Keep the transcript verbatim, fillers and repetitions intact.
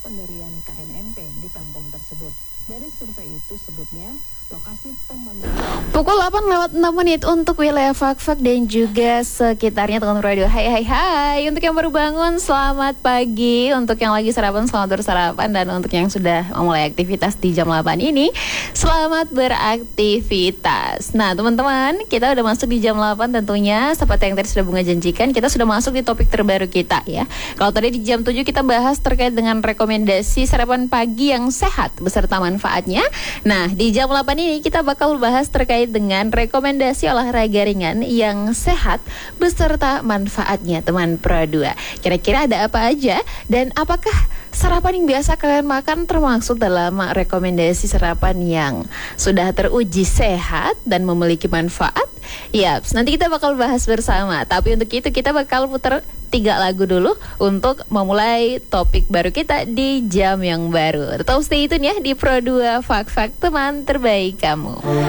pendirian K N M P di kampung tersebut. Dari survei itu sebutnya lokasi pembangunan. Pukul delapan lewat enam menit untuk wilayah Fak-Fak dan juga sekitarnya teman radio. Hai hai hai. Untuk yang baru bangun selamat pagi, untuk yang lagi sarapan selamat bersarapan, dan untuk yang sudah memulai aktivitas di jam delapan ini selamat beraktivitas. Nah teman-teman, kita udah masuk di jam delapan tentunya. Seperti yang tadi sudah Bunga janjikan, kita sudah masuk di topik terbaru kita ya. Kalau tadi di jam tujuh kita bahas terkait dengan rekomendasi sarapan pagi yang sehat beserta manfaatnya. Nah di jam delapan ini kita bakal bahas terkait dengan rekomendasi olahraga ringan yang sehat beserta manfaatnya teman Pro dua. Kira-kira ada apa aja dan apakah sarapan yang biasa kalian makan termasuk dalam rekomendasi sarapan yang sudah teruji sehat dan memiliki manfaat? Yaps, nanti kita bakal bahas bersama. Tapi untuk itu kita bakal putar tiga lagu dulu untuk memulai topik baru kita di jam yang baru. Tetap stay tune ya di Pro dua Fak-Fak teman terbaik kamu.